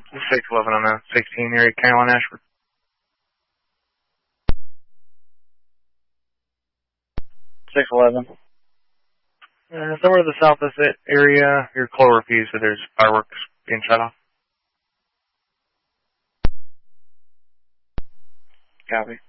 611 on the 16 area, Caroline Ashford. 611. Somewhere to the south of that area, your Clover Fuse, so there's fireworks being shut off. Copy.